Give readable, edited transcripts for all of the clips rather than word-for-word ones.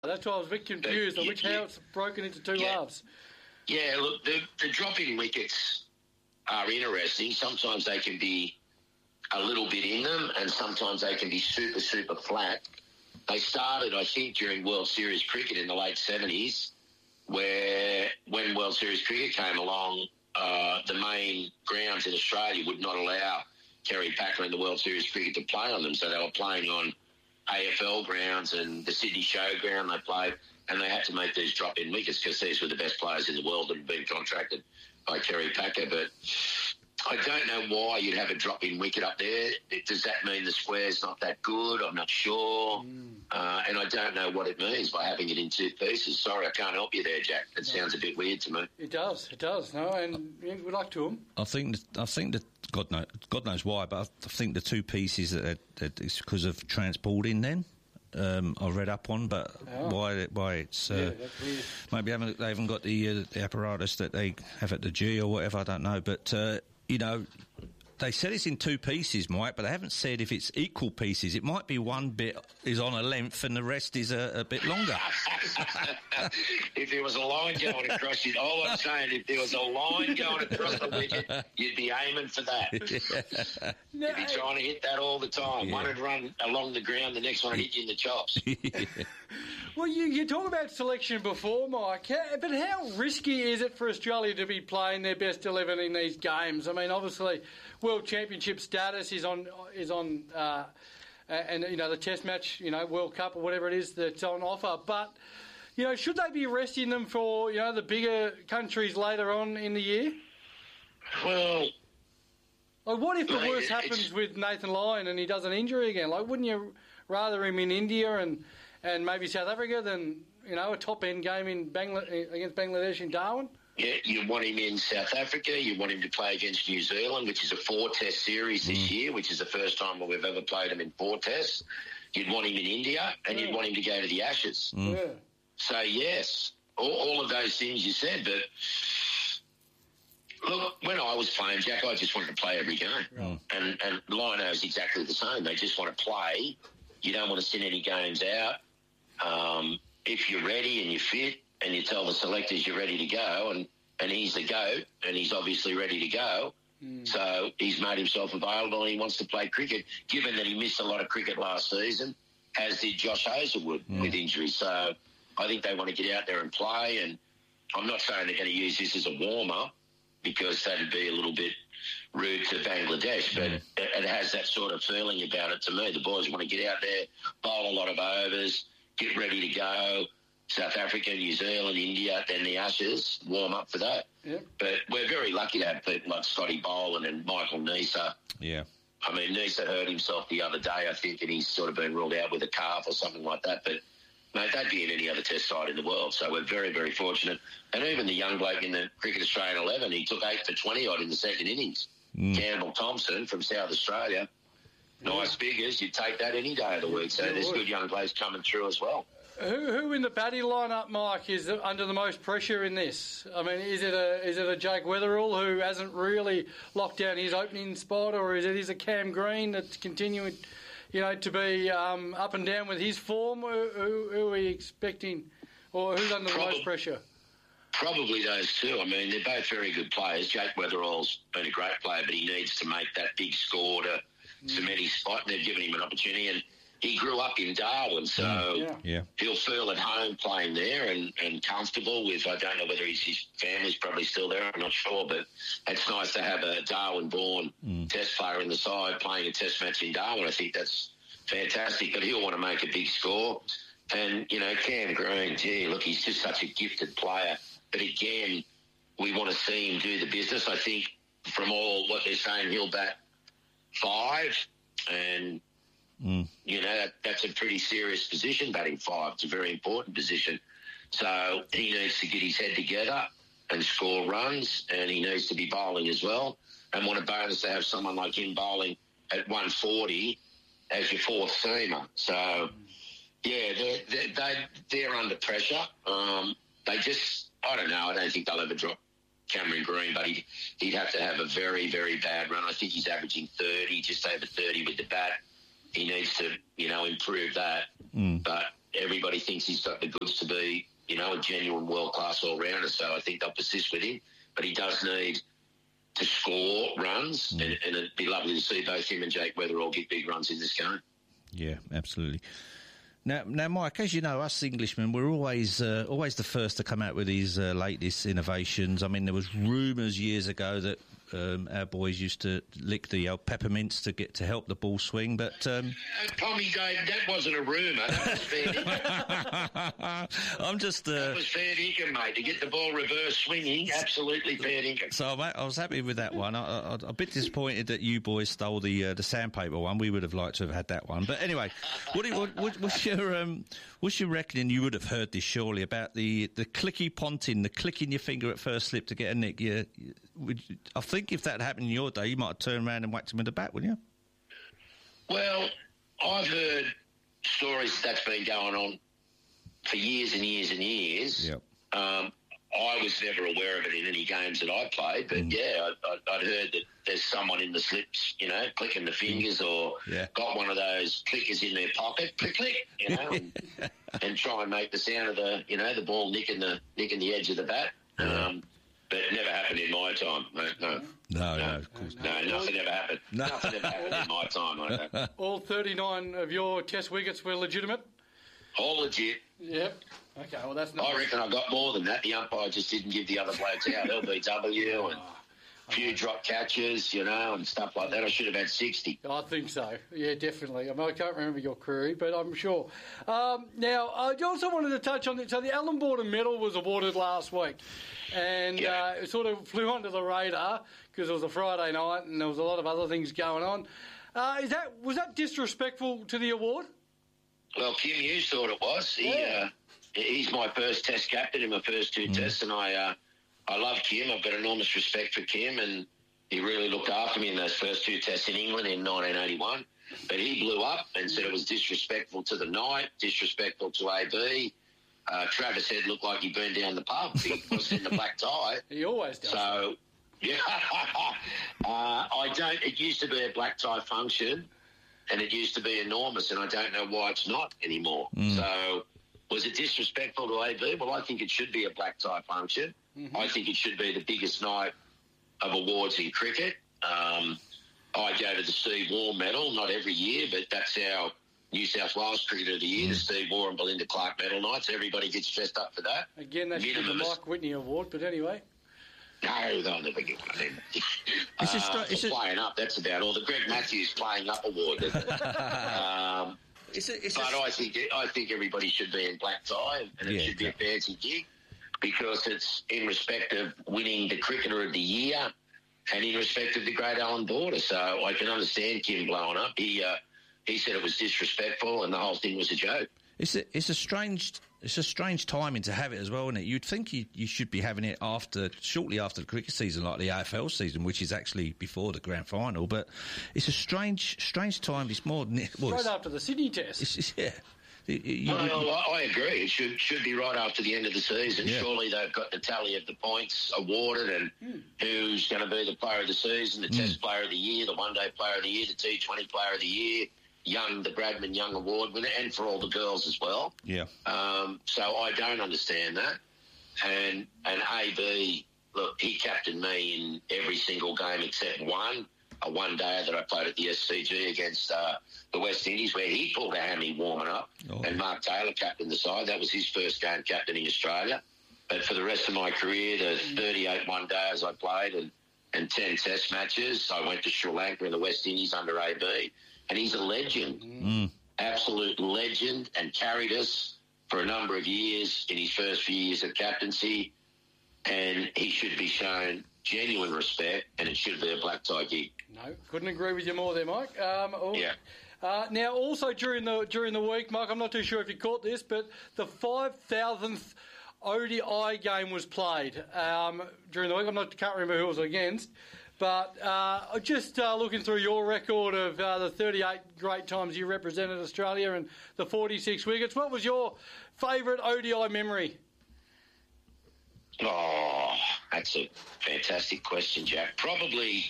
That's why I was a bit confused on how it's broken into two halves. Yeah, look, the drop-in wickets are interesting. Sometimes they can be a little bit in them, and sometimes they can be super, super flat. They started, I think, during World Series cricket in the late 70s, where when World Series cricket came along, the main grounds in Australia would not allow Kerry Packer and the World Series cricket to play on them, so they were playing on AFL grounds and the Sydney Showground they played, and they had to make these drop-in wickets because these were the best players in the world that had been contracted by Kerry Packer. But I don't know why you'd have a drop-in wicket up there. Does that mean the square's not that good? I'm not sure. And I don't know what it means by having it in two pieces. Sorry, I can't help you there, Jack. It sounds a bit weird to me. It does. No, and good luck to him. I think that God knows why, but I think the two pieces that it's because of transporting. Then I read up on, but why it's maybe they haven't got the apparatus that they have at the G or whatever. I don't know, but they said it's in two pieces, Mike, but they haven't said if it's equal pieces. It might be one bit is on a length and the rest is a bit longer. If there was a line going across it, all I'm saying, if there was a line going across the wicket, you'd be aiming for that. You'd be trying to hit that all the time. One would run along the ground, the next one would hit you in the chops. Well, you talk about selection before, Mike, but how risky is it for Australia to be playing their best 11 in these games? I mean, obviously, World Championship status is on, and the Test match, World Cup or whatever it is that's on offer. But should they be resting them for the bigger countries later on in the year? Well, what if the worst happens with Nathan Lyon and he does an injury again? Wouldn't you rather him in India and maybe South Africa than a top end game in against Bangladesh in Darwin? Yeah, you want him in South Africa, you want him to play against New Zealand, which is a 4-test series this year, which is the first time we've ever played him in 4 tests. You'd want him in India, and you'd want him to go to the Ashes. Yeah. So, yes, all of those things you said, but look, when I was playing, Jack, I just wanted to play every game. Right. And Lino is exactly the same. They just want to play. You don't want to sit any games out. If you're ready and you're fit, and you tell the selectors you're ready to go, and he's the GOAT, and he's obviously ready to go. So he's made himself available and he wants to play cricket, given that he missed a lot of cricket last season, as did Josh Hazlewood with injury. So I think they want to get out there and play, and I'm not saying they're going to use this as a warm-up because that'd be a little bit rude to Bangladesh, but it has that sort of feeling about it to me. The boys want to get out there, bowl a lot of overs, get ready to go. South Africa, New Zealand, India, then the Ashes, warm up for that. Yeah. But we're very lucky to have people like Scotty Boland and Michael Neser. Yeah. I mean, Neser hurt himself the other day, I think, and he's sort of been ruled out with a calf or something like that. But, mate, they'd be in any other test side in the world. So we're very, very fortunate. And even the young bloke in the Cricket Australian 11, he took 8 for 20-odd in the second innings. Campbell Thompson from South Australia. Nice figures. You'd take that any day of the week. So there's good young players coming through as well. Who in the batting lineup, Mike, is under the most pressure in this? I mean, is it a Jake Weatherall who hasn't really locked down his opening spot, or is it Cam Green that's continuing, to be up and down with his form? Who are we expecting, or who's under the most pressure? Probably those two. I mean, they're both very good players. Jake Weatherall's been a great player, but he needs to make that big score to cement his spot, and they've given him an opportunity. And he grew up in Darwin, so he'll feel at home playing there and comfortable with, I don't know whether his family's probably still there, I'm not sure, but it's nice to have a Darwin-born test player in the side playing a test match in Darwin. I think that's fantastic, but he'll want to make a big score. And, Cam Green, look, he's just such a gifted player. But again, we want to see him do the business. I think from all what they're saying, he'll bat 5, and that's a pretty serious position, batting 5. It's a very important position. So he needs to get his head together and score runs, and he needs to be bowling as well. And what a bonus to have someone like him bowling at 140 as your fourth seamer. So, they're under pressure. I don't know, I don't think they'll ever drop Cameron Green, but he'd have to have a very, very bad run. I think he's averaging 30, just over 30 with the bat. He needs to, improve that. But everybody thinks he's got the goods to be, a genuine world-class all-rounder. So I think they'll persist with him. But he does need to score runs, and it'd be lovely to see both him and Jake Weatherall get big runs in this game. Yeah, absolutely. Now, Mike, as you know, us Englishmen, we're always the first to come out with these latest innovations. I mean, there was rumours years ago that our boys used to lick the peppermints to help the ball swing, but Tommy, Dave, that wasn't a rumour. That was fair dinkum. That was fair dinkum, mate. To get the ball reverse swinging, absolutely fair dinkum. So I was happy with that one. I'm a bit disappointed that you boys stole the sandpaper one. We would have liked to have had that one. But anyway, what's your reckoning? You would have heard this surely about the clicky ponting, the clicking your finger at first slip to get a nick. I think if that happened in your day, you might have turned around and whacked him in the back, wouldn't you? Well, I've heard stories that's been going on for years and years and years. Yep. I was never aware of it in any games that I played, but I'd heard that there's someone in the slips, clicking the fingers or got one of those clickers in their pocket, click, and try and make the sound of the ball nicking the edge of the bat. But it never happened in my time, mate. No, of course not. No, nothing ever happened. No. Nothing ever happened in my time, mate. All 39 of your Test wickets were legitimate? All legit. Yep. Okay, well, that's nice. I reckon I got more than that. The umpire just didn't give the other blokes out. LBW and a few drop catches, and stuff like that. I should have had 60. I think so. Yeah, definitely. I mean, I can't remember your query, but I'm sure. Now, I also wanted to touch on it. So the Alan Border Medal was awarded last week, and it sort of flew under the radar because it was a Friday night and there was a lot of other things going on. Was that disrespectful to the award? Well, Kim Hughes thought it was. He's my first Test captain in my first two tests, and I love Kim. I've got enormous respect for Kim, and he really looked after me in those first two tests in England in 1981. But he blew up and said it was disrespectful to the night, disrespectful to AB. Travis Head looked like he burned down the pub. He was in the black tie. He always does. So, it used to be a black tie function, and it used to be enormous, and I don't know why it's not anymore. So, was it disrespectful to AB? Well, I think it should be a black tie function. Mm-hmm. I think it should be the biggest night of awards in cricket. I go to the Steve Waugh medal, not every year, but that's our New South Wales Cricketer of the Year, the Steve Waugh and Belinda Clark medal nights. Everybody gets dressed up for that. Again, that's the Mike Whitney Award, but anyway. No, they'll never get one in. Playing up, that's about all. The Greg Matthews Playing Up Award, isn't it? I think everybody should be in black tie, and it should be a fancy gig because it's in respect of winning the Cricketer of the Year and in respect of the great Alan Border. So I can understand Kim blowing up. He said it was disrespectful and the whole thing was a joke. It's a strange timing to have it as well, isn't it? You'd think you should be having it shortly after the cricket season, like the AFL season, which is actually before the grand final. But it's a strange time. It's more right after the Sydney Test. I agree. It should be right after the end of the season. Yeah. Surely they've got the tally of the points awarded and who's going to be the player of the season, the Test Player of the Year, the One Day Player of the Year, the T20 Player of the Year. The Bradman Young Award winner, and for all the girls as well. Yeah. So I don't understand that. And AB, look, he captained me in every single game except one day that I played at the SCG against the West Indies, where he pulled a hammy warming up, and Mark Taylor captained the side. That was his first game captaining Australia. But for the rest of my career, the 38 one-days I played and 10 Test matches, I went to Sri Lanka and the West Indies under AB. And he's a legend, absolute legend, and carried us for a number of years in his first few years of captaincy. And he should be shown genuine respect, and it should be a black tie gig. No, couldn't agree with you more there, Mike. Now, also during the week, Mike, I'm not too sure if you caught this, but the 5,000th ODI game was played during the week. Can't remember who it was against. But just looking through your record of the 38 great times you represented Australia and the 46 wickets, what was your favourite ODI memory? Oh, that's a fantastic question, Jack. Probably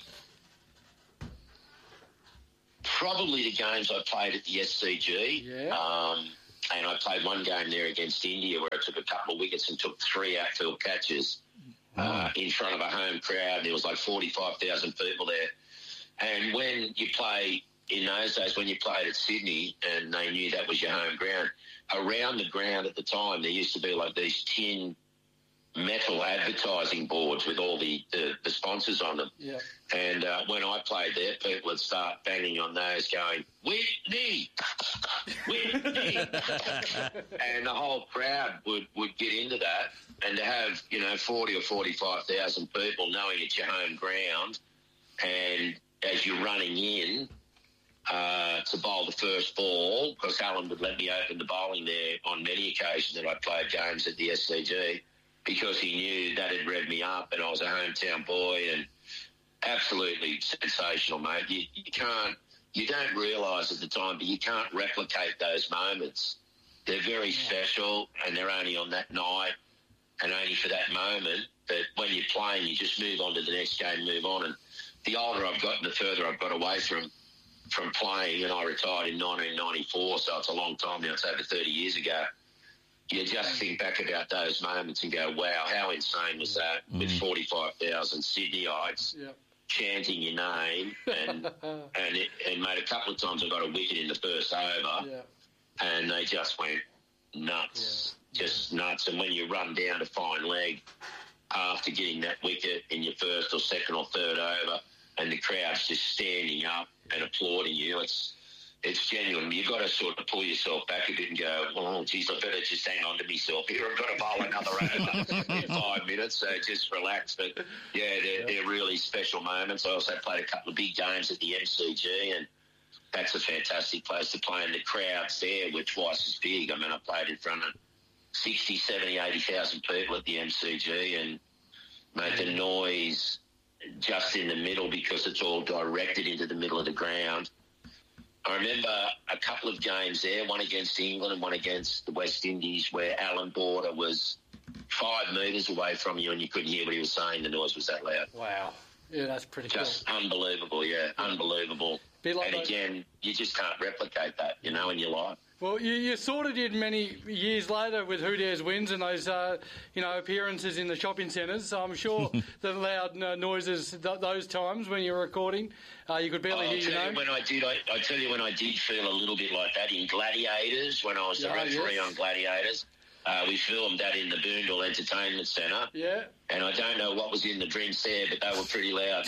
the games I played at the SCG. Yeah. And I played one game there against India where I took a couple of wickets and took 3 outfield catches in front of a home crowd. There was like 45,000 people there. And when you play, in those days, when you played at Sydney and they knew that was your home ground, around the ground at the time there used to be like these tin metal advertising boards with all the sponsors on them. Yeah. And when I played there, people would start banging on those going, Whitney! Whitney! And the whole crowd would get into that. And to have, 40 or 45,000 people knowing it's your home ground, and as you're running in to bowl the first ball, because Alan would let me open the bowling there on many occasions that I played games at the SCG, because he knew that had revved me up and I was a hometown boy, and absolutely sensational, mate. You don't realise at the time, but you can't replicate those moments. They're very special, and they're only on that night and only for that moment. But when you're playing, you just move on to the next game, move on. And the older I've gotten, the further I've got away from playing, and I retired in 1994, so it's a long time now. It's over 30 years ago. You just think back about those moments and go, wow, how insane was that, with 45,000 Sydneyites chanting your name. And mate, a couple of times I got a wicket in the first over and they just went nuts, just nuts. And when you run down to fine leg after getting that wicket in your first or second or third over and the crowd's just standing up and applauding you, it's genuine. You've got to sort of pull yourself back a bit and go, oh, geez, I better just hang on to myself here. I've got to bowl another over in 5 minutes, so just relax. But, they're really special moments. I also played a couple of big games at the MCG, and that's a fantastic place to play. And the crowds there were twice as big. I mean, I played in front of 60, 70, 80,000 people at the MCG, and, mate, the noise just in the middle, because it's all directed into the middle of the ground. I remember a couple of games there, one against England and one against the West Indies, where Alan Border was 5 metres away from you and you couldn't hear what he was saying. The noise was that loud. Wow. Yeah, that's pretty cool. Just unbelievable, unbelievable. And again, you just can't replicate that, in your life. Well, you sort of did many years later with Who Dares Wins and those, appearances in the shopping centres. So I'm sure the loud noises those times when you were recording, you could barely hear your name. I tell you when I did feel a little bit like that in Gladiators, when I was the referee on Gladiators. We filmed that in the Boondall Entertainment Centre. Yeah. And I don't know what was in the drinks there, but they were pretty loud.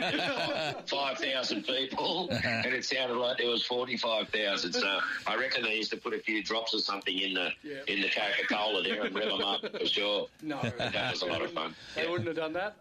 5,000 people, and it sounded like there was 45,000. So I reckon they used to put a few drops or something in the Coca-Cola there and rev them up for sure. No. That was a lot of fun. They wouldn't have done that.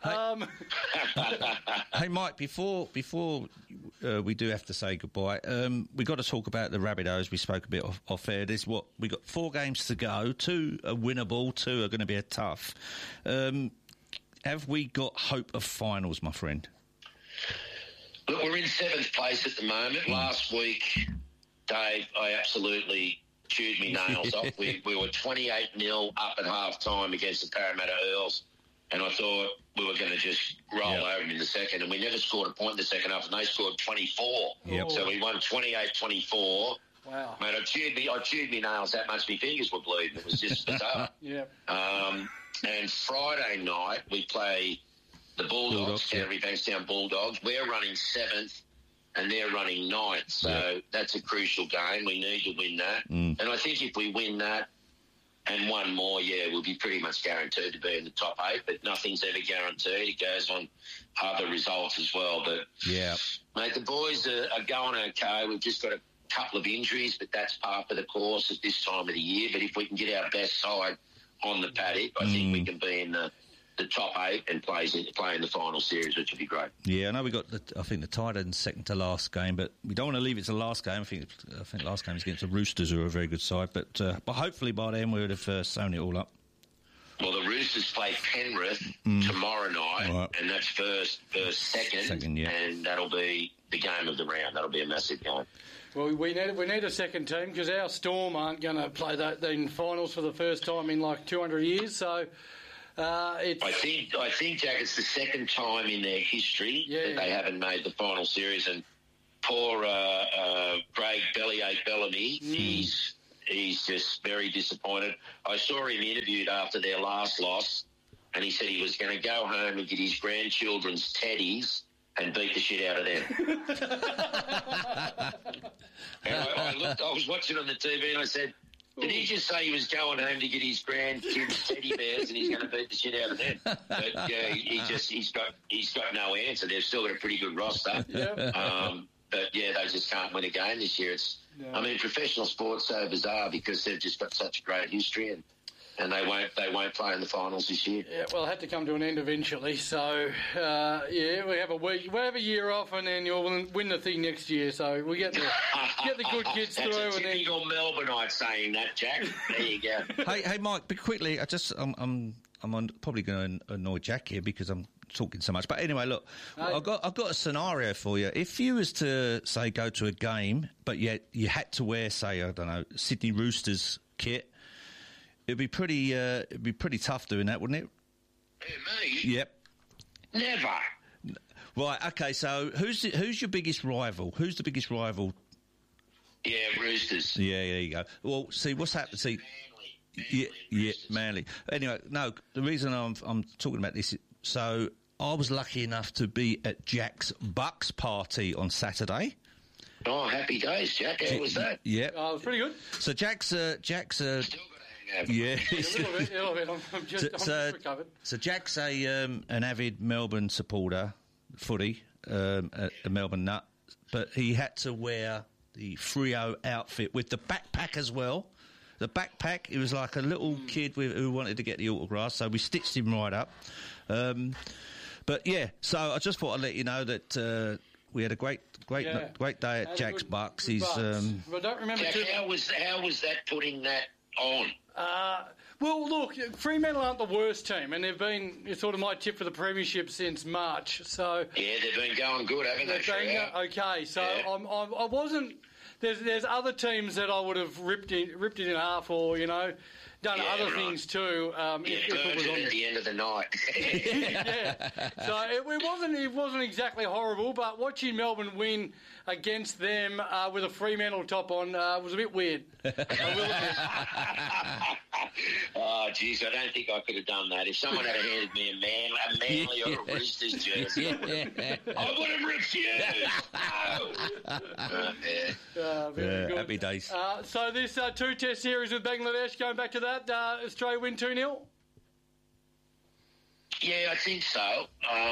Hey, Mike, before we do have to say goodbye, we've got to talk about the Rabbitohs. We spoke a bit off air. We got 4 games to go. 2 are winnable, 2 are going to be a tough. Have we got hope of finals, my friend? Look, we're in 7th place at the moment. Last week, Dave, I absolutely chewed me nails off. We were 28-0 up at half-time against the Parramatta Earls, and I thought we were going to just roll over them in the second, and we never scored a point in the second half, and they scored 24. Yep. So we won 28-24. Wow. Mate, I chewed me nails that much. My fingers were bleeding. It was just bizarre. And Friday night, we play the Bulldogs, Canterbury Bankstown Bulldogs. We're running 7th, and they're running 9th. So that's a crucial game. We need to win that. And I think if we win that and one more, we'll be pretty much guaranteed to be in the top 8. But nothing's ever guaranteed. It goes on other results as well. But, mate, the boys are going okay. We've just got a couple of injuries, but that's part of the course at this time of the year. But if we can get our best side on the paddock, I think we can be in the top 8 and play in the final series, which would be great. Yeah, I know we got I think the Titans second to last game, but we don't want to leave it to the last game. I think last game is against the Roosters, who are a very good side, but hopefully by then we would have sewn it all up. Well, the Roosters play Penrith tomorrow night, and that's first second, and that'll be the game of the round. That'll be a massive game. Well, we need a second team because our Storm aren't going to play that in finals for the first time in like 200 years. So it's. I think Jack, it's the second time in their history that they haven't made the final series. And poor Craig Bellyache Bellamy, he's just very disappointed. I saw him interviewed after their last loss, and he said he was going to go home and get his grandchildren's teddies and beat the shit out of them. And I was watching on the TV and I said, did he just say he was going home to get his grandkids teddy bears and he's going to beat the shit out of them? But yeah, he's got no answer. They've still got a pretty good roster. Yeah. But yeah, they just can't win a game this year. I mean, professional sport's so bizarre because they've just got such a great history and they won't play in the finals this year. Yeah, well, it had to come to an end eventually. So yeah, we have a year off, and then you'll win the thing next year. So we get the good kids That's through. That's a typical Melbourneite saying that, Jack. There you go. Hey, Mike, but quickly, I'm probably going to annoy Jack here because I'm talking so much. But anyway, look, I've got a scenario for you. If you was to say go to a game, but yet you had to wear, say, I don't know, Sydney Roosters kit. It'd be pretty tough doing that, wouldn't it? Me? Yep. Never. Right. Okay. So who's your biggest rival? Who's the biggest rival? Yeah, Roosters. Yeah. There you go. Well, see what's happened. See. Manly. Anyway, no. The reason I'm talking about this. So I was lucky enough to be at Jack's Bucks party on Saturday. Oh, happy days, Jack. How was that? Yeah. Oh, it was pretty good. So Jack's. Still got a hangover. Yeah. A little bit. I'm just recovered. So Jack's an avid Melbourne supporter, footy, a Melbourne nut, but he had to wear the Freo outfit with the backpack as well. The backpack, he was like a little kid who wanted to get the autograph, so we stitched him right up. But yeah, so I just thought I'd let you know that we had a great day at Jack's Bucks. He's. I don't remember. Jack, how was that putting that on? Well, look, Fremantle aren't the worst team, and they've been sort of my tip for the premiership since March. So yeah, they've been going good, haven't they? Okay, so yeah. I wasn't. There's other teams that I would have ripped it in half, or done other things too. If it was on at the end of the night. Yeah. So it wasn't exactly horrible, but watching Melbourne win against them with a Fremantle top on was a bit weird. I will admit. Oh, geez, I don't think I could have done that. If someone had handed me a Manly or a Roosters jersey, I would have refused. No. Very good. Happy days. So this two-test series with Bangladesh, going back to that, Australia win 2-0? Yeah, I think so.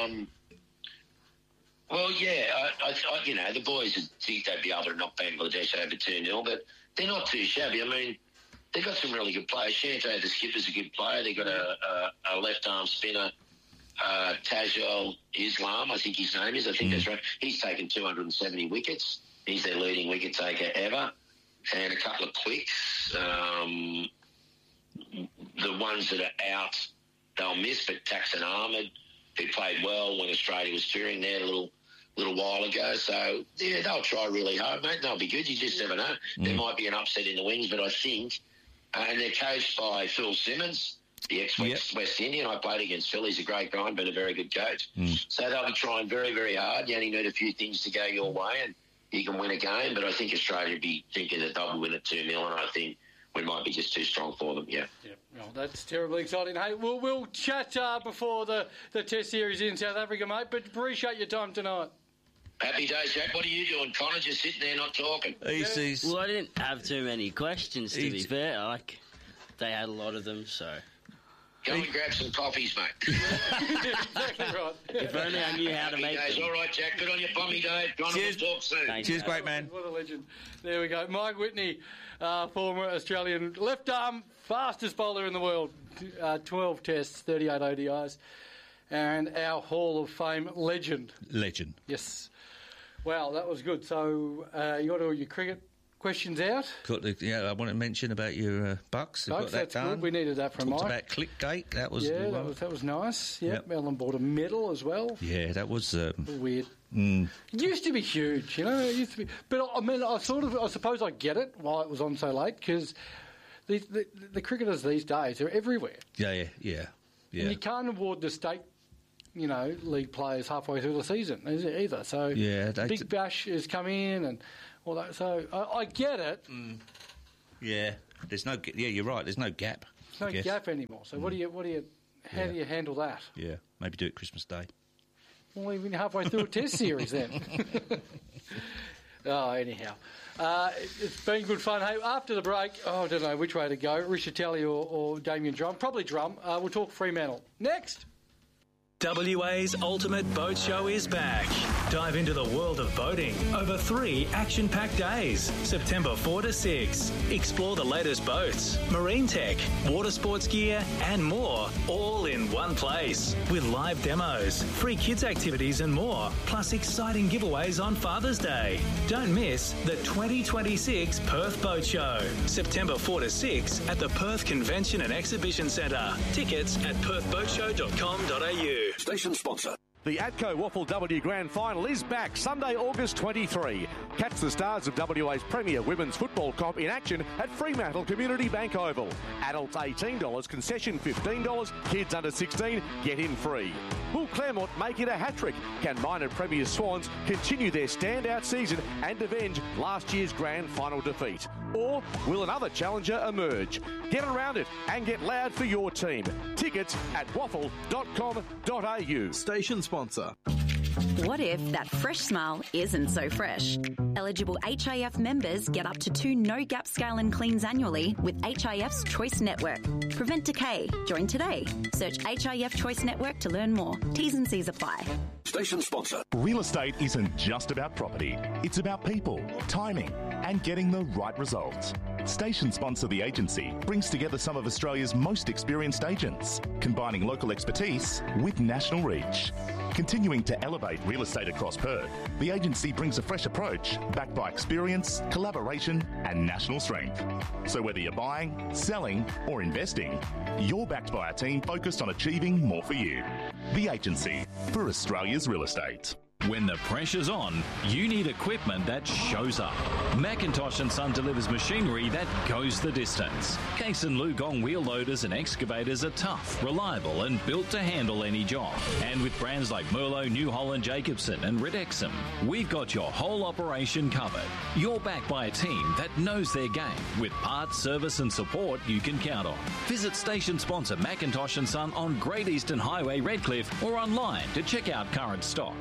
Well, yeah, I the boys would think they'd be able to knock Bangladesh over 2-0, but they're not too shabby. I mean, they've got some really good players. Shanto, the skipper's a good player. They've got a left-arm spinner, Tajul Islam, I think his name is. I think that's right. He's taken 270 wickets. He's their leading wicket taker ever. And a couple of quicks. The ones that are out, they'll miss, but Taxan Ahmed, who played well when Australia was touring there a little while ago. So, yeah, they'll try really hard, mate. They'll be good. You just never know. There might be an upset in the wings, but I think... and they're coached by Phil Simmons, the ex-West Indian. I played against Phil. He's a great guy and been a very good coach. So they'll be trying very, very hard. You only need a few things to go your way and you can win a game. But I think Australia will be thinking that they'll win at 2-0, and I think we might be just too strong for them, yeah. Well, that's terribly exciting. Hey, we'll chat before the Test series in South Africa, mate, but appreciate your time tonight. Happy days, Jack. What are you doing? Connor just sitting there not talking. Well, I didn't have too many questions, to be fair. They had a lot of them, so... Go and grab some coffees, mate. Exactly right. If only I knew how to make them. All right, Jack. Good on you, Bummy Dave. Connor, we'll talk soon. Thanks, Cheers, great man. What a legend. There we go. Mike Whitney, former Australian left-arm fastest bowler in the world. 12 tests, 38 ODIs. And our Hall of Fame legend. Yes. Wow, that was good. So you got all your cricket questions out? I want to mention about your Bucks. Got that that's done. good. We needed that from Mike. Talked about Clickgate. That was that was nice. Yep. Ellen bought a medal as well. Yeah, that was weird. It used to be huge, It used to be, but I mean, I suppose I get it why it was on so late because the cricketers these days are everywhere. Yeah. And you can't award the state, league players halfway through the season either. So Big Bash has come in and all that. So I get it. Yeah, you're right. There's no gap. There's no gap anymore. So how do you handle that? Yeah, maybe do it Christmas Day. Well, we've been halfway through a test series then. Anyhow. It's been good fun. Hey, after the break, I don't know which way to go, Richatelli or Damien Drum. Probably Drum. We'll talk Fremantle. Next. WA's Ultimate Boat Show is back. Dive into the world of boating over 3 action-packed days, September 4 to 6. Explore the latest boats, marine tech, water sports gear and more, all in one place. With live demos, free kids activities and more, plus exciting giveaways on Father's Day. Don't miss the 2026 Perth Boat Show, September 4 to 6 at the Perth Convention and Exhibition Centre. Tickets at perthboatshow.com.au. Station sponsor. The ATCO Waffle W Grand Final is back Sunday, August 23. Catch the stars of WA's premier women's football comp in action at Fremantle Community Bank Oval. Adults $18, concession $15, kids under 16 get in free. Will Claremont make it a hat-trick? Can minor Premier Swans continue their standout season and avenge last year's grand final defeat? Or will another challenger emerge? Get around it and get loud for your team. Tickets at waffle.com.au. Station sponsor. What if that fresh smile isn't so fresh? Eligible HIF members get up to 2 no-gap scale and cleans annually with HIF's Choice Network. Prevent decay. Join today. Search HIF Choice Network to learn more. T's and C's apply. Station sponsor. Real estate isn't just about property. It's about people, timing, and getting the right results. Station sponsor The Agency brings together some of Australia's most experienced agents, combining local expertise with national reach. Continuing to elevate real estate across Perth, The Agency brings a fresh approach backed by experience, collaboration and national strength. So whether you're buying, selling or investing, you're backed by a team focused on achieving more for you. The Agency, for Australia's real estate. When the pressure's on, you need equipment that shows up. Macintosh & Son delivers machinery that goes the distance. Case and Lugong wheel loaders and excavators are tough, reliable and built to handle any job. And with brands like Merlo, New Holland, Jacobson and Redexum, we've got your whole operation covered. You're backed by a team that knows their game with parts, service and support you can count on. Visit station sponsor Macintosh & Son on Great Eastern Highway, Redcliffe or online to check out current stock.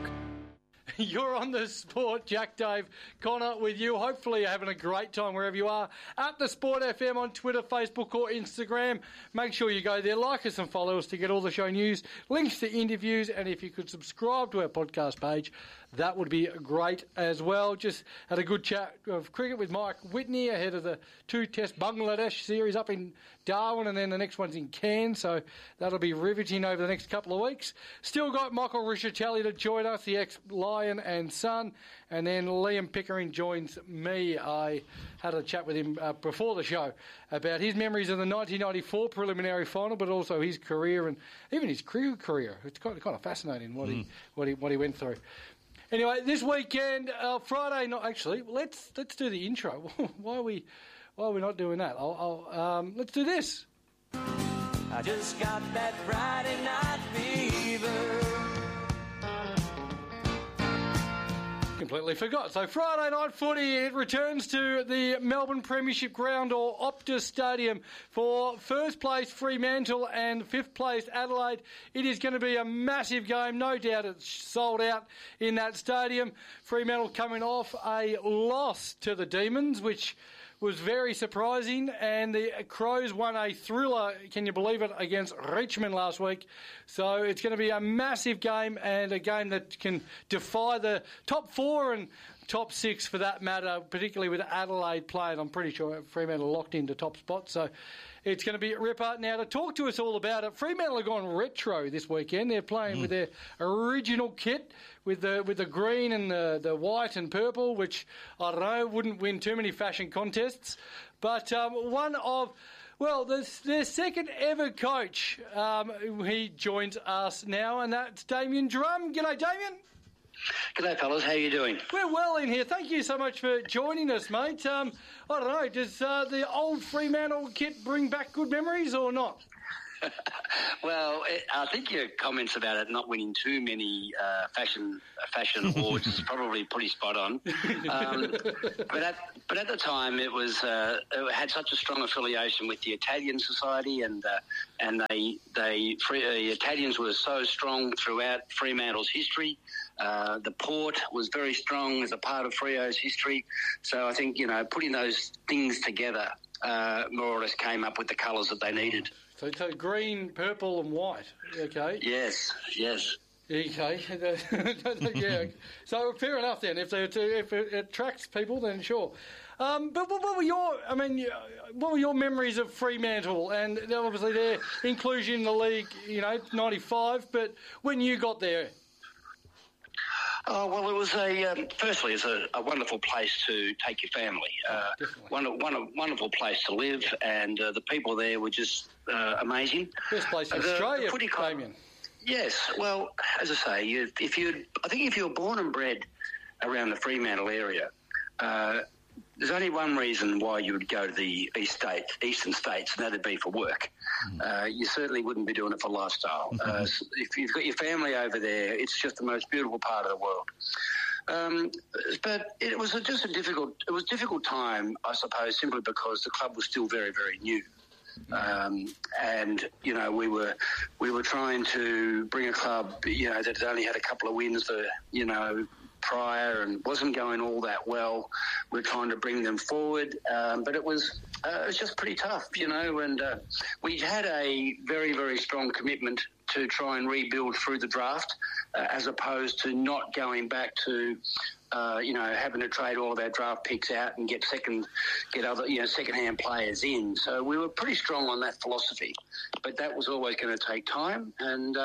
You're on the Sport. Jack, Dave, Connor with you. Hopefully you're having a great time wherever you are. At the Sport FM on Twitter, Facebook or Instagram. Make sure you go there, like us and follow us to get all the show news, links to interviews, and if you could subscribe to our podcast page, that would be great as well. Just had a good chat of cricket with Mike Whitney ahead of the 2-test Bangladesh series up in Darwin, and then the next one's in Cairns, so that'll be riveting over the next couple of weeks. Still got Michael Richatelli to join us, the ex-Lion and Son, and then Liam Pickering joins me. I had a chat with him before the show about his memories of the 1994 preliminary final, but also his career and even his crew career. It's kind of fascinating what he went through. Anyway, this weekend, Friday night. Actually, let's do the intro. Why are we not doing that? Let's do this. I just got that Friday night fever. Completely forgot. So Friday night footy, it returns to the Melbourne Premiership Ground or Optus Stadium for first place Fremantle and fifth place Adelaide. It is going to be a massive game. No doubt it's sold out in that stadium. Fremantle coming off a loss to the Demons, which was very surprising, and the Crows won a thriller, can you believe it, against Richmond last week. So it's going to be a massive game and a game that can defy the top 4 and top 6 for that matter, particularly with Adelaide playing. I'm pretty sure Fremantle locked into top spots. So it's going to be a ripper. Now, to talk to us all about it, Fremantle have gone retro this weekend. They're playing with their original kit, with the green and the white and purple, which, I don't know, wouldn't win too many fashion contests. But their second ever coach, he joins us now, and that's Damien Drum. G'day, Damien. G'day, fellas. How you doing? We're well in here. Thank you so much for joining us, mate. I don't know, does the old Fremantle kit bring back good memories or not? Well, I think your comments about it not winning too many fashion awards is probably pretty spot on. But at the time, it had such a strong affiliation with the Italian society, and the Italians were so strong throughout Fremantle's history. The port was very strong as a part of Freo's history. So I think, putting those things together more or less came up with the colours that they needed. So green, purple and white, okay? Yes. Okay, yeah. So fair enough then. If it attracts people, then sure. But what were your memories of Fremantle and obviously their inclusion in the league? 95. But when you got there. Oh, well, it was firstly, it's a wonderful place to take your family. Wonderful place to live, and the people there were just amazing. Best place in Australia, Damien. Yes, well, as I say, if you're born and bred around the Fremantle area, there's only one reason why you would go to the eastern states, and that'd be for work. You certainly wouldn't be doing it for lifestyle. If you've got your family over there, it's just the most beautiful part of the world. But it was just a difficult time, I suppose, simply because the club was still very, very new. And we were trying to bring a club that had only had a couple of wins prior and wasn't going all that well. We're trying to bring them forward, but it was just pretty tough, and we had a very, very strong commitment to try and rebuild through the draft, as opposed to not going back to having to trade all of our draft picks out and get second-hand players in. So we were pretty strong on that philosophy, but that was always going to take time. And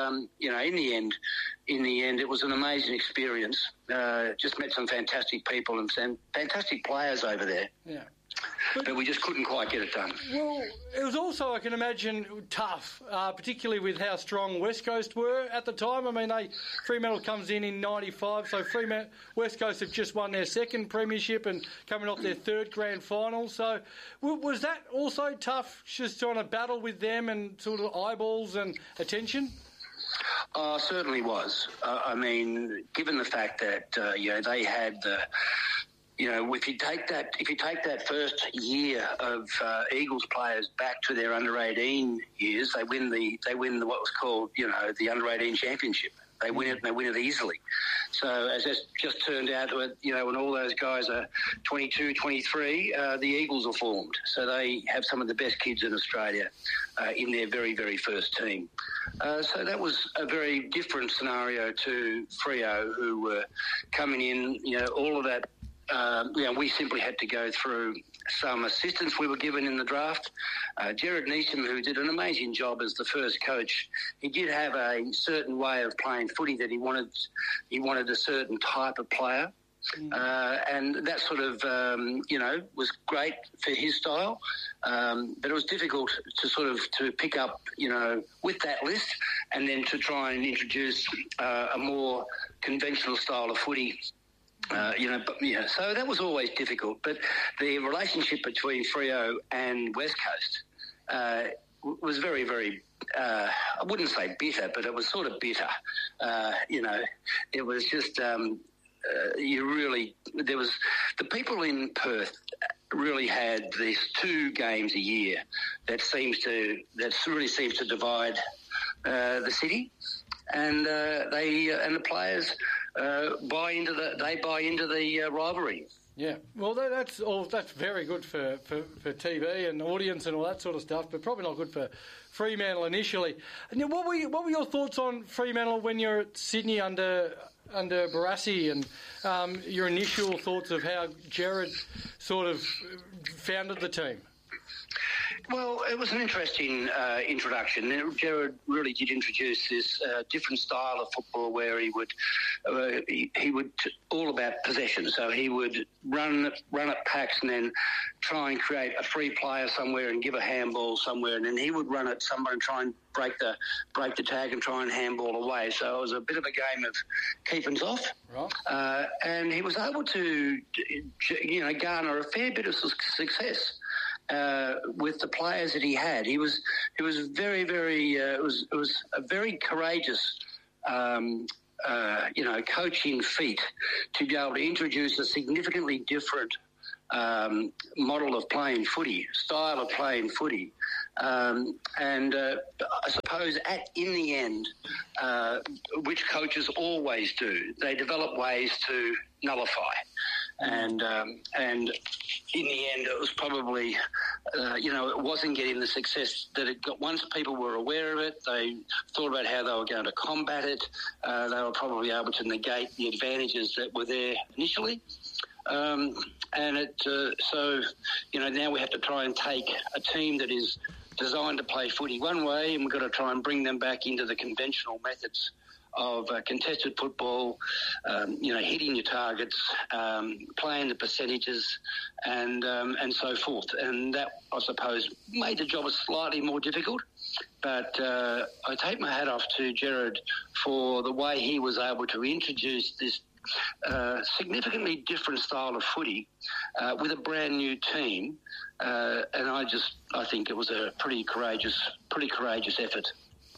in the end, it was an amazing experience. Just met some fantastic people and some fantastic players over there. Yeah. But we just couldn't quite get it done. Well, it was also, I can imagine, tough, particularly with how strong West Coast were at the time. I mean, Fremantle comes in 95, so West Coast have just won their second premiership and coming off their third grand final. So was that also tough, just trying to battle with them and sort of eyeballs and attention? Certainly was. I mean, given the fact that they had the. If you take that first year of Eagles players back to their under-18 years, they win what was called the under-18 championship. They win it, and they win it easily. So as it just turned out, when all those guys are 22, 23, the Eagles are formed. So they have some of the best kids in Australia in their very, very first team. So that was a very different scenario to Freo, who were coming in. All of that. We simply had to go through some assistance we were given in the draft. Gerard Neesham, who did an amazing job as the first coach, he did have a certain way of playing footy that he wanted a certain type of player. And that sort of, was great for his style. But it was difficult to pick up, with that list and then to try and introduce a more conventional style of footy. So that was always difficult. But the relationship between Freo and West Coast was very, very, I wouldn't say bitter, but it was sort of bitter. It was just, the people in Perth really had these 2 games a year that really seems to divide the city, and the players buy into the rivalry. Yeah, well, that's very good for TV and audience and all that sort of stuff, but probably not good for Fremantle initially. And what were your thoughts on Fremantle when you're at Sydney under Barassi, and your initial thoughts of how Gerard sort of founded the team? Well, it was an interesting introduction. Gerard really did introduce this different style of football where he would all about possession. So he would run at packs and then try and create a free player somewhere and give a handball somewhere, and then he would run at somewhere and try and break the tag and try and handball away. So it was a bit of a game of keepings off. Right. And he was able to garner a fair bit of success. with the players that he had. He was very, very. It was a very courageous. Coaching feat to be able to introduce a significantly different model of playing footy, style of playing footy. I suppose in the end, which coaches always do, they develop ways to nullify. And in the end, it was probably, it wasn't getting the success that it got. Once people were aware of it, they thought about how they were going to combat it. They were probably able to negate the advantages that were there initially. Now we have to try and take a team that is designed to play footy one way, and we've got to try and bring them back into the conventional methods of contested football, hitting your targets, playing the percentages, and so forth. And that, I suppose, made the job slightly more difficult. But I take my hat off to Gerard for the way he was able to introduce this significantly different style of footy with a brand new team. And I think it was a pretty courageous effort.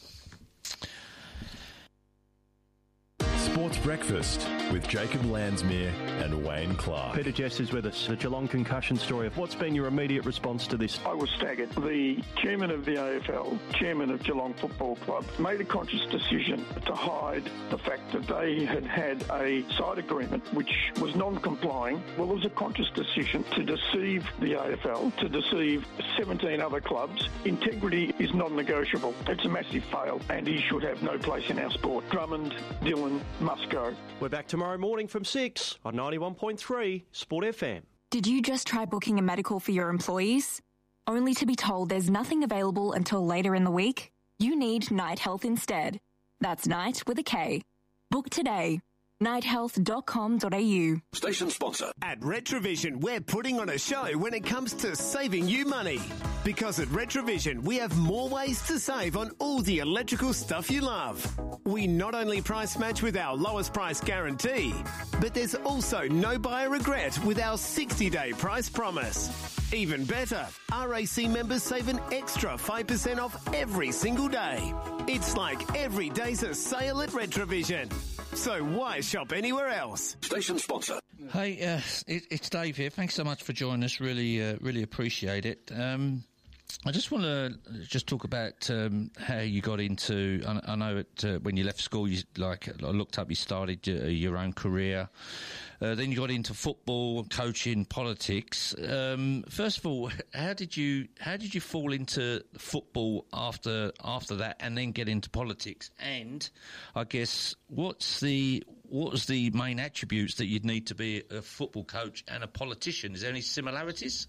Sports Breakfast with Jacob Landsmere and Wayne Clark. Peter Jess is with us. The Geelong concussion story. What's been your immediate response to this? I was staggered. The chairman of the AFL, chairman of Geelong Football Club, made a conscious decision to hide the fact that they had a side agreement which was non-complying. Well, it was a conscious decision to deceive the AFL, to deceive 17 other clubs. Integrity is non-negotiable. It's a massive fail, and he should have no place in our sport. Drummond, Dillon, must go. We're back tomorrow morning from 6 on 91.3 Sport FM. Did you just try booking a medical for your employees? Only to be told there's nothing available until later in the week? You need Night Health instead. That's Night with a K. Book today. nighthealth.com.au. Station sponsor. At Retrovision, we're putting on a show when it comes to saving you money. Because at Retrovision, we have more ways to save on all the electrical stuff you love. We not only price match with our lowest price guarantee, but there's also no buyer regret with our 60-day price promise. Even better, RAC members save an extra 5% off every single day. It's like every day's a sale at Retrovision. So why shop anywhere else? Station sponsor. Hey, it's Dave here. Thanks so much for joining us. Really appreciate it. I just want to talk about how you got into. I know when you left school, I looked up. You started your own career. Then you got into football, coaching, politics. First of all, how did you fall into football after that, and then get into politics? And I guess what was the main attributes that you'd need to be a football coach and a politician? Is there any similarities?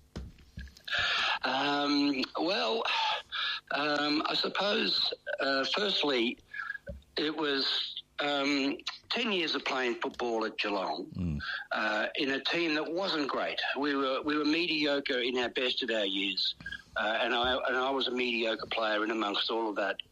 I suppose, firstly, it was 10 years of playing football at Geelong in a team that wasn't great. We were mediocre in our best of our years, and I was a mediocre player in amongst all of that.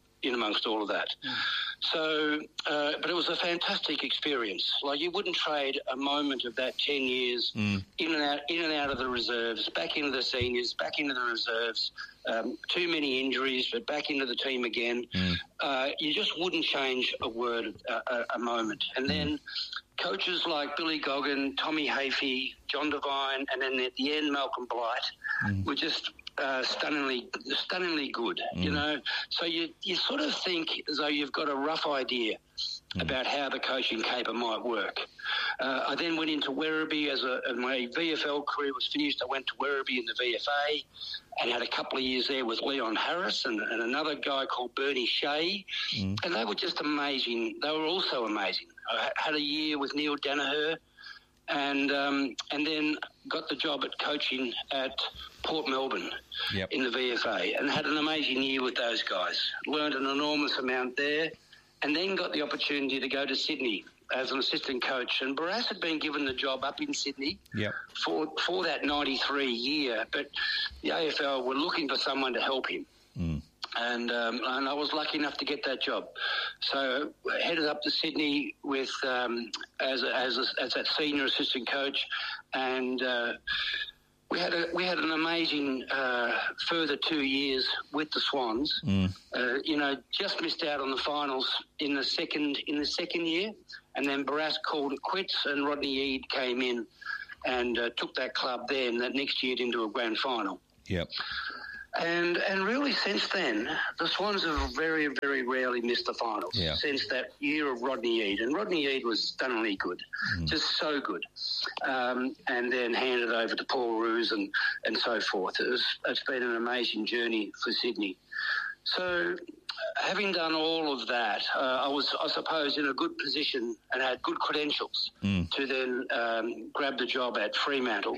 So, but it was a fantastic experience. Like, you wouldn't trade a moment of that 10 years in and out of the reserves, back into the seniors, back into the reserves, too many injuries, but back into the team again. You just wouldn't change a word, a moment. And then coaches like Billy Goggin, Tommy Hafey, John Devine, and then at the end, Malcolm Blight were just stunningly good, you know. So you sort of think as though you've got a rough idea about how the coaching caper might work. I then went into Werribee as my VFL career was finished. I went to Werribee in the VFA and had a couple of years there with Leon Harris and another guy called Bernie Shea, and they were just amazing. They were also amazing. I had a year with Neil Danaher, and then got the job at coaching at Port Melbourne in the VFA, and had an amazing year with those guys. Learned an enormous amount there, and then got the opportunity to go to Sydney as an assistant coach. And Barras had been given the job up in Sydney for that 93 year, but the AFL were looking for someone to help him. And I was lucky enough to get that job. So I headed up to Sydney with as that senior assistant coach, and we had an amazing further 2 years with the Swans. Just missed out on the finals in the second year, and then Barrass called it quits, and Rodney Eade came in and took that club then that next year into a grand final. Yep. And really since then, the Swans have very, very rarely missed the finals since that year of Rodney Eade. And Rodney Eade was stunningly good, just so good. And then handed over to Paul Roos and so forth. It's been an amazing journey for Sydney. So having done all of that, I was, I suppose, in a good position and had good credentials to then grab the job at Fremantle.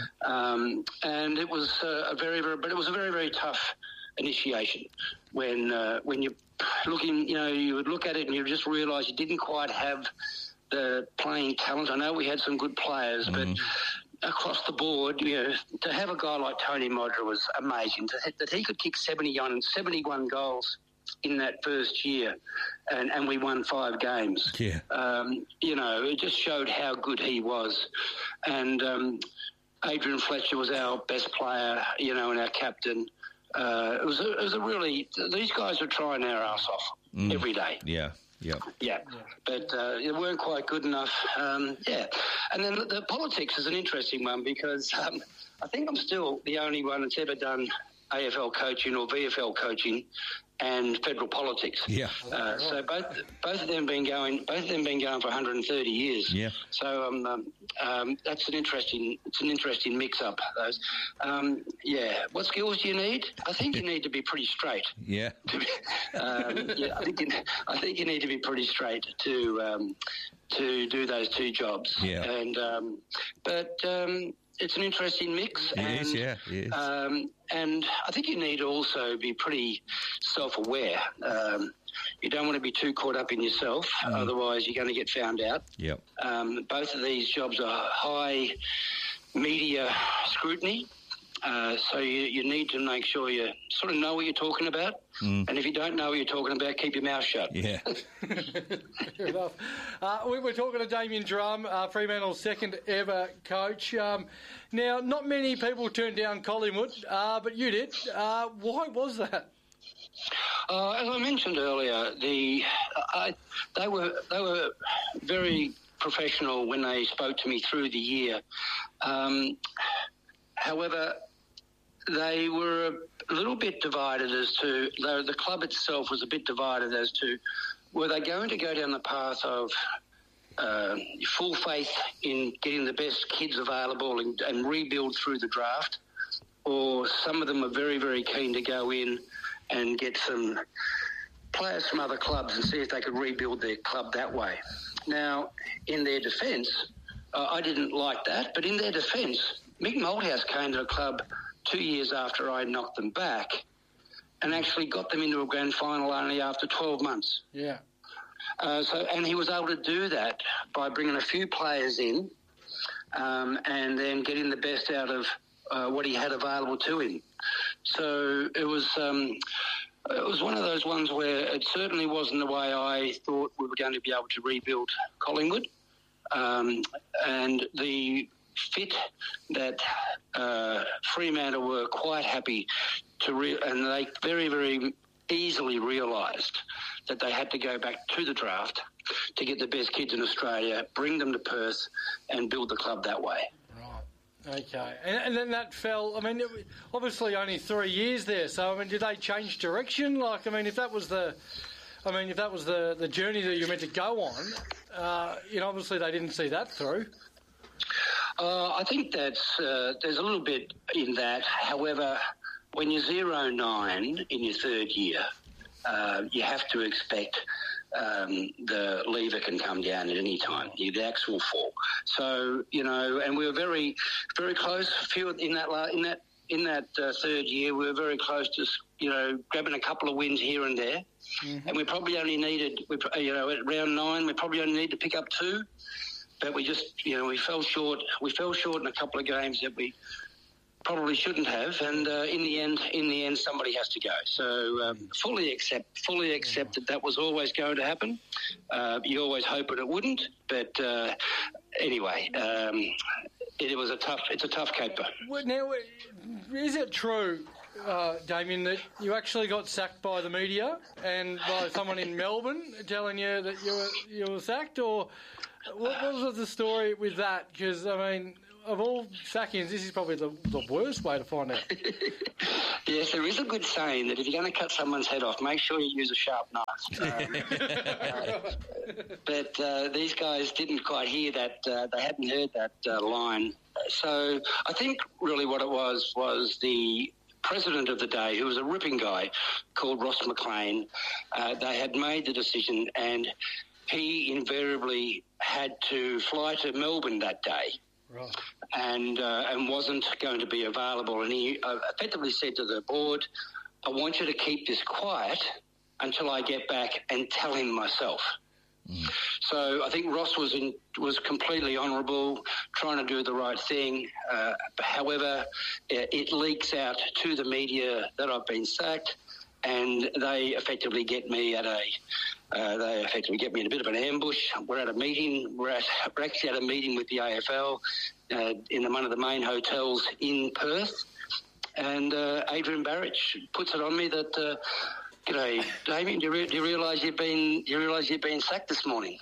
And it was a very, very tough initiation when you're looking, you would look at it and you just realise you didn't quite have the playing talent. I know we had some good players, but across the board, to have a guy like Tony Modra was amazing. That he could kick 71 goals in that first year, and we won 5 games. Yeah. It just showed how good he was. And Adrian Fletcher was our best player, and our captain. It was a really, these guys were trying their ass off every day. Yeah. Yep. Yeah, but they weren't quite good enough. And then the politics is an interesting one because I think I'm still the only one that's ever done AFL coaching or VFL coaching and federal politics. Yeah. So both of them been going for 130 years. Yeah. So that's an interesting mix up. Those. What skills do you need? I think you need to be pretty straight. Yeah. I think you need to be pretty straight to do those 2 jobs. Yeah. And but it's an interesting mix. It is. And I think you need to also be pretty self-aware. You don't want to be too caught up in yourself, otherwise you're going to get found out. Yep. Both of these jobs are high media scrutiny, so you need to make sure you sort of know what you're talking about. And if you don't know what you're talking about, keep your mouth shut. Yeah. Fair enough. We're talking to Damien Drum, Fremantle's second ever coach. Now, not many people turned down Collingwood, but you did. Why was that? As I mentioned earlier, they were very professional when they spoke to me through the year. However, they were a little bit divided as to, the club itself was a bit divided as to, were they going to go down the path of full faith in getting the best kids available and rebuild through the draft, or some of them are very, very keen to go in and get some players from other clubs and see if they could rebuild their club that way. Now, in their defence, I didn't like that, but in their defence, Mick Malthouse came to the club 2 years after I knocked them back and actually got them into a grand final only after 12 months. Yeah. And he was able to do that by bringing a few players in and then getting the best out of what he had available to him. So it was one of those ones where it certainly wasn't the way I thought we were going to be able to rebuild Collingwood. And the fit that Fremantle were quite happy to and they very, very easily realised that they had to go back to the draft to get the best kids in Australia, bring them to Perth and build the club that way. Right. Okay. And then that fell, obviously only 3 years there, so, did they change direction? If that was the journey that you were meant to go on, obviously they didn't see that through. I think that's there's a little bit in that. However, when you're 0-9 in your third year, you have to expect the lever can come down at any time. The axe will fall. So and we were very, very close. In that third year, we were very close to grabbing a couple of wins here and there, and we probably only needed at round 9 we probably only need to pick up 2. But we just, we fell short. We fell short in a couple of games that we probably shouldn't have. And in the end, somebody has to go. So fully accept that was always going to happen. You always hope that it wouldn't. But anyway, It's a tough caper. Well, now, is it true, Damien, that you actually got sacked by the media and by someone in Melbourne telling you that you were sacked, or what was the story with that? Because, I mean, of all sackings, this is probably the worst way to find out. Yes, there is a good saying that if you're going to cut someone's head off, make sure you use a sharp knife. But these guys didn't quite hear that. They hadn't heard that line. So I think really what it was the president of the day, who was a ripping guy called Ross McLean. They had made the decision, and he invariably had to fly to Melbourne that day. Right. And wasn't going to be available. And he effectively said to the board, I want you to keep this quiet until I get back and tell him myself. Mm. So I think Ross was completely honourable, trying to do the right thing. However, it leaks out to the media that I've been sacked, and they effectively get me in a bit of an ambush. We're at a meeting. We're actually at a meeting with the AFL in one of the main hotels in Perth, and Adrian Barrich puts it on me that, "G'day, Damien. Do you realise you've been sacked this morning?"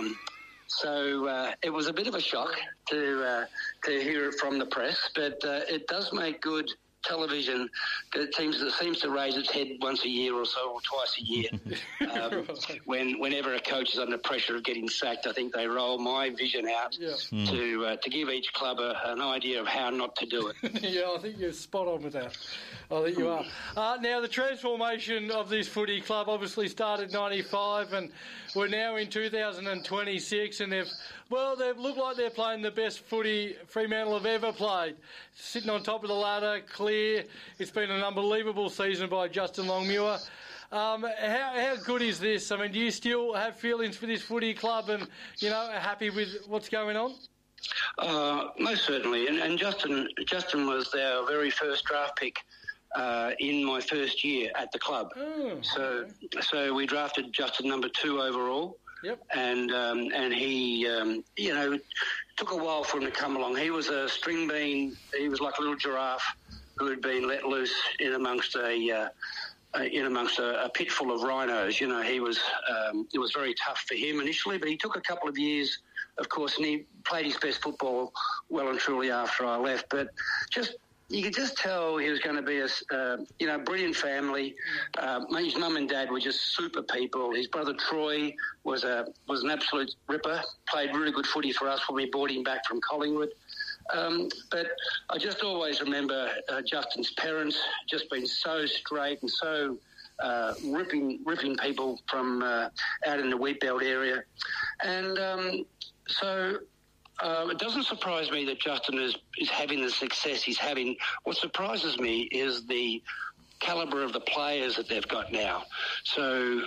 So it was a bit of a shock to hear it from the press, but it does make good television that seems to raise its head once a year or so, or twice a year. Whenever a coach is under pressure of getting sacked, I think they roll my vision out to give each club an idea of how not to do it. Yeah, I think you're spot on with that. I think you are. Now, the transformation of this footy club obviously started in 95, and we're now in 2026, and they've looked like they're playing the best footy Fremantle have ever played. Sitting on top of the ladder, clear. It's been an unbelievable season by Justin Longmuir. How good is this? I mean, do you still have feelings for this footy club and, are happy with what's going on? Most certainly. And Justin was our very first draft pick in my first year at the club. Oh, so we drafted Justin number 2 overall. Yep. And he, took a while for him to come along. He was a string bean. He was like a little giraffe who had been let loose in amongst a pit full of rhinos. He was. It was very tough for him initially, but he took a couple of years, of course, and he played his best football well and truly after I left. But you could just tell he was going to be a brilliant family. His mum and dad were just super people. His brother Troy was an absolute ripper, played really good footy for us when we brought him back from Collingwood. But I just always remember Justin's parents just being so straight and so ripping people from out in the Wheatbelt area. And so... it doesn't surprise me that Justin is having the success he's having. What surprises me is the calibre of the players that they've got now. So,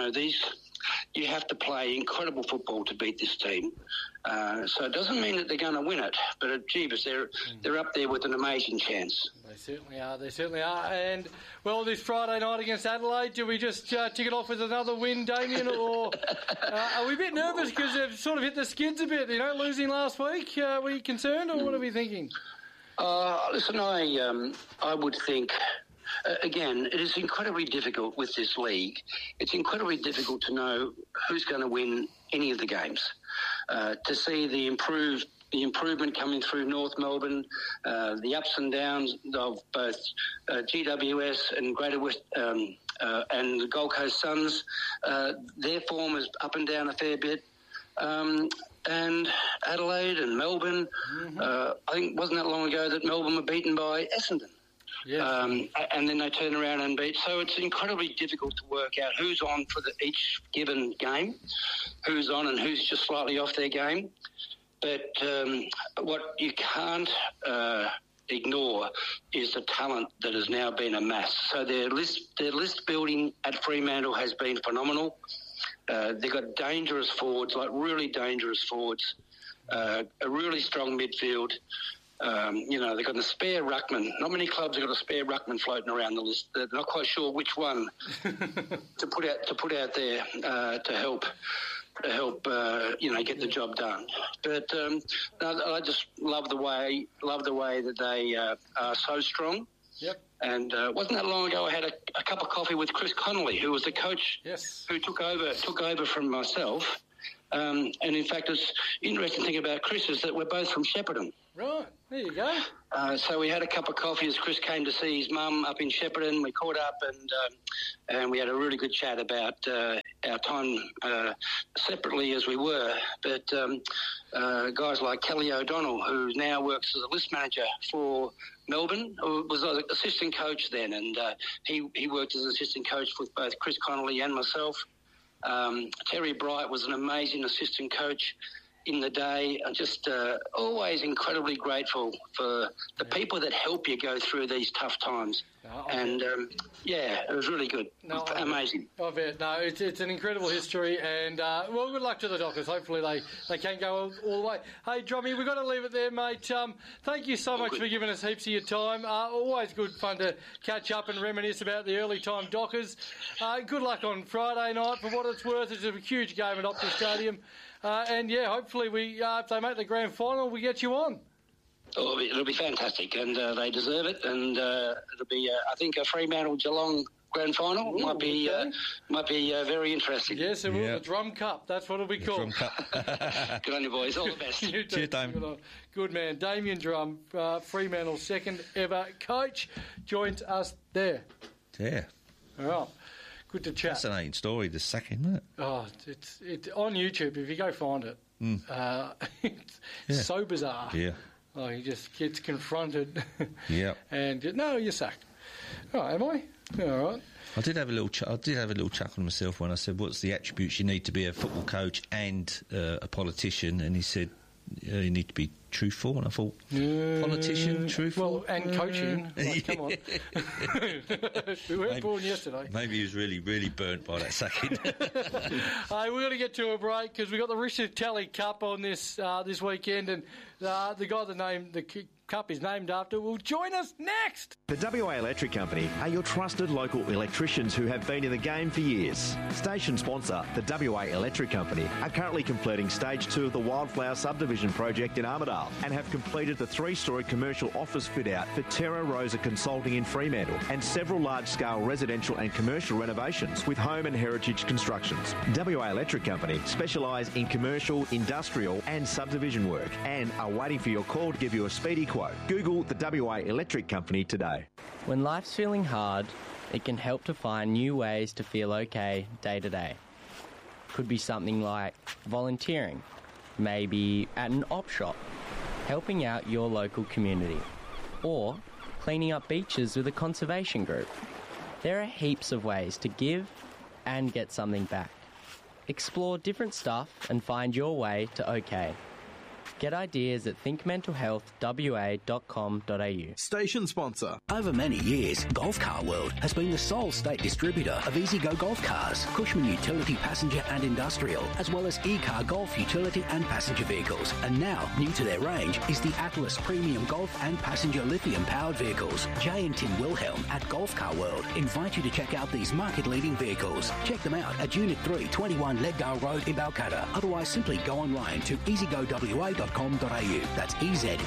you have to play incredible football to beat this team. So it doesn't mean that they're going to win it, but they're up there with an amazing chance. They certainly are. And, well, this Friday night against Adelaide, do we just tick it off with another win, Damien, or are we a bit nervous because they've sort of hit the skids a bit, losing last week? Were you concerned, or what are we thinking? Listen, I would think... again, it is incredibly difficult with this league. It's incredibly difficult to know who's going to win any of the games. To see the improvement coming through North Melbourne, the ups and downs of both GWS and Greater West and the Gold Coast Suns, their form is up and down a fair bit. And Adelaide and Melbourne, I think wasn't that long ago that Melbourne were beaten by Essendon. Yeah. And then they turn around and beat. So it's incredibly difficult to work out who's on for each given game, who's on and who's just slightly off their game. But what you can't ignore is the talent that has now been amassed. So their list building at Fremantle has been phenomenal. They've got dangerous forwards, like really dangerous forwards, a really strong midfield. They've got a spare ruckman. Not many clubs have got a spare ruckman floating around the list. They're not quite sure which one to put out there to help. get the job done. But I just love the way that they are so strong. Yep. And wasn't that long ago I had a cup of coffee with Chris Connolly, who was the coach who took over from myself. And in fact, the interesting thing about Chris is that we're both from Shepparton. Right, there you go. So we had a cup of coffee as Chris came to see his mum up in Shepparton. We caught up and we had a really good chat about our time separately as we were. But guys like Kelly O'Donnell, who now works as a list manager for Melbourne, was an assistant coach then, and he worked as an assistant coach with both Chris Connolly and myself. Terry Bright was an amazing assistant coach in the day. I'm just always incredibly grateful for the people that help you go through these tough times. It was really good. Amazing. I bet. No, it's an incredible history, and good luck to the Dockers. Hopefully they can go all the way. Hey, Drummy, we've got to leave it there, mate. Thank you so much for giving us heaps of your time. Always good fun to catch up and reminisce about the early time Dockers. Good luck on Friday night. For what it's worth, it's a huge game at Optus Stadium. Hopefully if they make the grand final, we get you on. Oh, it'll be fantastic, and they deserve it. And it'll be, I think, a Fremantle-Geelong grand final. Might be very interesting. Yes, it will. The Drum Cup. That's what it'll be called. Drum Cup. Good on you, boys. All the best. Cheers, Damien. Good man. Damien Drum, Fremantle's second ever coach, joins us there. Yeah. All right. Good to chat. Fascinating story, the second, isn't it? Oh, it's on YouTube. If you go find it, it's so bizarre. Yeah. Oh, he just gets confronted. Yeah. And you're sacked. Oh, am I? All right. I did have a little chuckle myself when I said, "What's the attributes you need to be a football coach and a politician?" And he said, "You need to be truthful." And I thought, politician, truthful, well, and coaching. Come on, we weren't born yesterday. Maybe he was really, really burnt by that sacking. Hey, we're going to get to a break because we've got the Richard Tally Cup on this weekend, and the guy the Cup is named after will join us next. The WA Electric Company are your trusted local electricians who have been in the game for years. Station sponsor, the WA Electric Company, are currently completing Stage 2 of the Wildflower Subdivision project in Armidale and have completed the 3-storey commercial office fit-out for Terra Rosa Consulting in Fremantle and several large-scale residential and commercial renovations with home and heritage constructions. WA Electric Company specialise in commercial, industrial and subdivision work and are waiting for your call to give you a speedy quote. Google the WA Electric Company today. When life's feeling hard, it can help to find new ways to feel okay day to day. Could be something like volunteering, maybe at an op shop, helping out your local community, or cleaning up beaches with a conservation group. There are heaps of ways to give and get something back. Explore different stuff and find your way to okay. Get ideas at thinkmentalhealthwa.com.au. Station sponsor. Over many years, Golf Car World has been the sole state distributor of EasyGo Golf Cars, Cushman Utility Passenger and Industrial, as well as E-Car Golf Utility and Passenger Vehicles. And now, new to their range is the Atlas Premium Golf and Passenger Lithium-powered vehicles. Jay and Tim Wilhelm at Golf Car World invite you to check out these market-leading vehicles. Check them out at Unit 3, 21 Leadgale Road in Balcatta. Otherwise, simply go online to easygowa.com.au. That's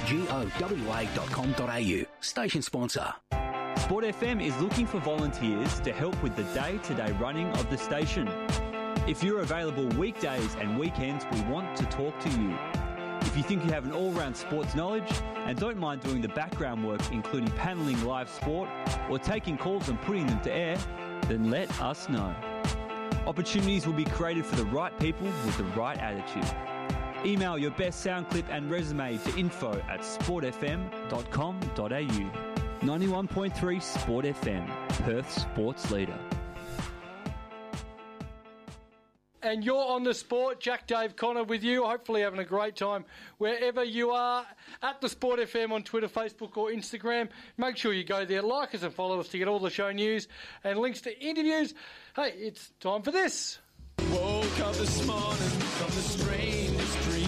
easygowa.com.au. Station sponsor. Sport FM is looking for volunteers to help with the day-to-day running of the station. If you're available weekdays and weekends, we want to talk to you. If you think you have an all-round sports knowledge and don't mind doing the background work, including panelling live sport or taking calls and putting them to air, then let us know. Opportunities will be created for the right people with the right attitude. Email your best sound clip and resume to info@sportfm.com.au. 91.3 Sport FM, Perth's sports leader. And you're on the sport. Jack Dave Connor with you. Hopefully having a great time wherever you are. At the Sport FM on Twitter, Facebook or Instagram. Make sure you go there, like us and follow us to get all the show news and links to interviews. Hey, it's time for this. Woke up this morning from the strangest dream.